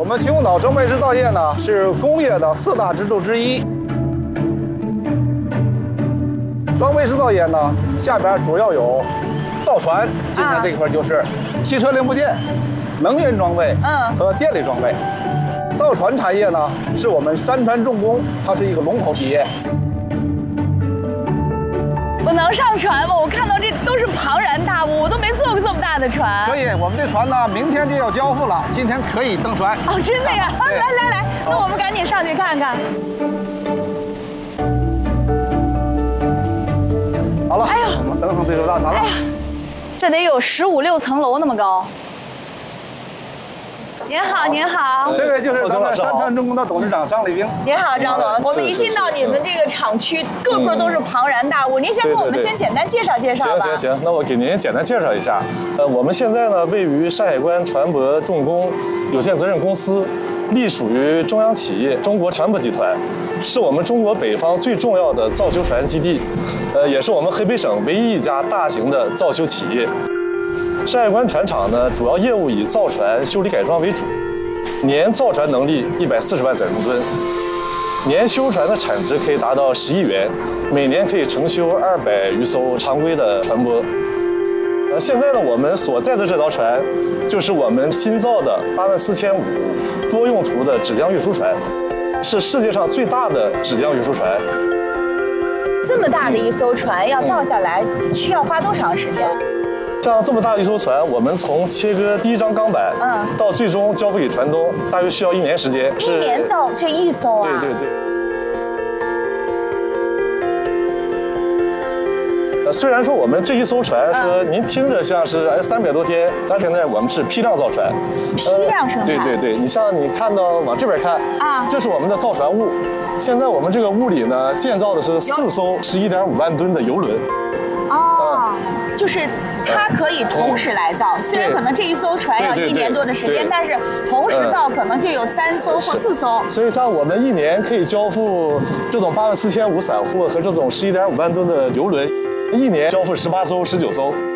们秦皇岛装备制造业呢是工业的4大支柱之一。装备制造业呢，下边主要有造船，今天这一块就是汽车零部件、能源装备和电力装备。造船产业呢，是我们山川重工，它是一个龙头企业。 我能上船吗？我看到这都是庞然大物，我都没坐过这么大的船。 可以，我们这船呢，明天就要交付了，今天可以登船。 哦，真的呀！来，那我们赶紧上去看看。 好了，我们登上这艘大船了。 这得有15、16层楼那么高。您好，您好。 这位就是咱们山川重工的董事长张立兵。 您好，张总。我们一进到你们这个厂区，个个都是庞然大物。您先给我们先简单介绍介绍吧。 行，那我给您简单介绍一下。我们现在呢位于山海关船舶重工有限责任公司，隶属于中央企业中国船舶集团，是我们中国北方最重要的造修船基地，也是我们河北省唯一一家大型的造修企业。山海关船厂呢，主要业务以造船、修理改装为主，年造船能力140万载重吨，年修船的产值可以达到10亿元，每年可以承修200余艘常规的船舶。现在呢，我们所在的这艘船，就是我们新造的84500多用途的芷江运输船，是世界上最大的芷江运输船。 这么大的一艘船要造下来，需要花多长时间？ 像这么大的一艘船，我们从切割第一张钢板，到最终交付给船东，大约需要1年时间。 1年造这一艘啊？ 对。虽然说我们这一艘船说您听着像是300多天，但是现在我们是批量造船。 批量生产。 对，你像你看到往这边看啊，这是我们的造船坞。现在我们这个坞里呢，建造的是4艘11.5万吨的油轮。 就是它可以同时来造，虽然可能这一艘船要1年多的时间，但是同时造可能就有3艘或4艘。 所以像我们1年可以交付这种84500散货和这种11.5万吨的油轮，1年交付18艘、19艘。